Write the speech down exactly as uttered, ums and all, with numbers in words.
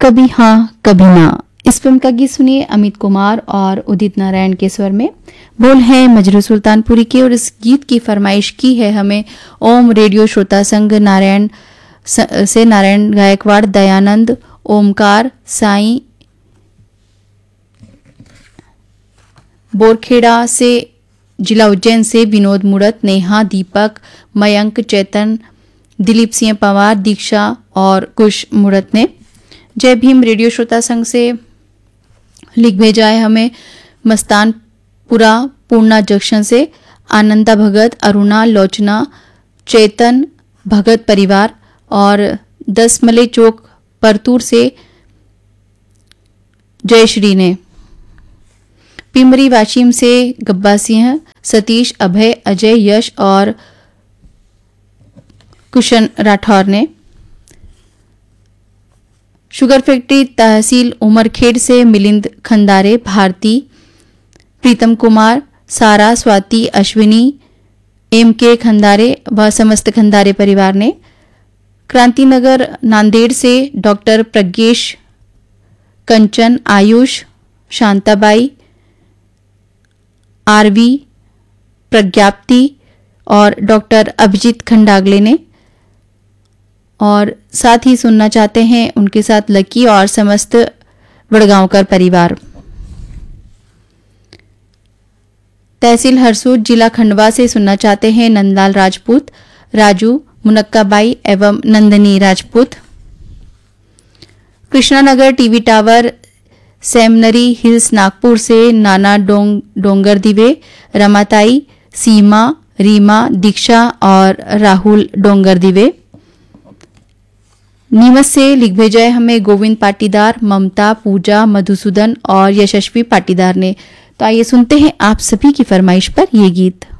कभी हाँ कभी ना, इस फिल्म का गीत सुनिए अमित कुमार और उदित नारायण के स्वर में। बोल है मजरू सुल्तानपुरी के और इस गीत की फरमाइश की है हमें ओम रेडियो श्रोता संघ नारायण से नारायण गायकवाड़, दयानंद, ओमकार, साईं बोरखेड़ा से, जिला उज्जैन से विनोद मुड़त, नेहा, दीपक, मयंक, चेतन, दिलीप सिंह पवार, दीक्षा और कुश मुड़त ने। जय भीम रेडियो श्रोता संघ से लिख भेजा है हमें मस्तानपुरा पूर्णा जंक्शन से आनंदा भगत, अरुणा, लोचना, चेतन भगत परिवार और दसमले चौक परतूर से जयश्री ने। पिमरी वाशिम से गब्बा सिंह, सतीश, अभय, अजय, यश और कुशन राठौर ने। शुगर फैक्ट्री तहसील उमरखेड़ से मिलिंद खंदारे, भारती, प्रीतम कुमार, सारा, स्वाति, अश्विनी, एम के खंदारे व समस्त खंदारे परिवार ने। क्रांतिनगर नांदेड़ से डॉक्टर प्रज्ञेश, कंचन, आयुष, शांताबाई, आरवी, प्रज्ञाप्ति और डॉक्टर अभिजीत खंडागले ने। और साथ ही सुनना चाहते हैं उनके साथ लकी और समस्त वड़गांवकर परिवार। तहसील हरसूद जिला खंडवा से सुनना चाहते हैं नंदलाल राजपूत, राजू, मुनक्काबाई एवं Nandini Rajput. Krishnanagar TV tower seminary hills Nagpur से नाना डोंग डोंगर दिवे, रमाताई, सीमा, रीमा, दीक्षा और राहुल डोंगर दिवे। नीमच से लिख भेजा है हमें गोविंद पाटीदार, ममता, पूजा, मधुसूदन और यशस्वी पाटीदार ने। तो आइए सुनते हैं आप सभी की फरमाइश पर ये गीत।